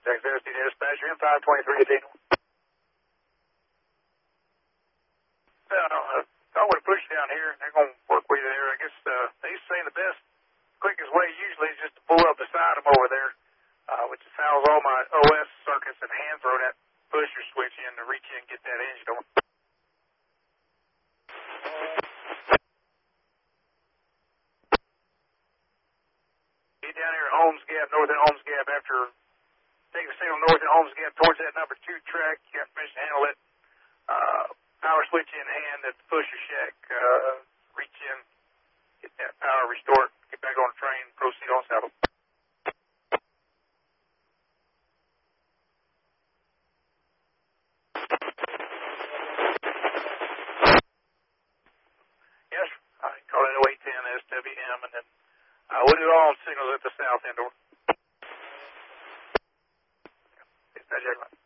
Texas ST dispatcher, M523 at Dino. I would push down here. They're going to work with you there. I guess they used to say the best, quickest way usually is just to pull up beside them over there, which fouls all my OS circuits and hand throw that pusher switch in to reach in and get that engine on. Get down here at Holmes Gap, north of Holmes Gap. After taking the signal north of Holmes Gap towards that number 2 track, you have permission to handle it. Power switch in hand at the pusher shack. Reach in, get that power restored, get back on the train, proceed on south. Yes, I call it 0810 SWM, and then we'll do all signals at the south end.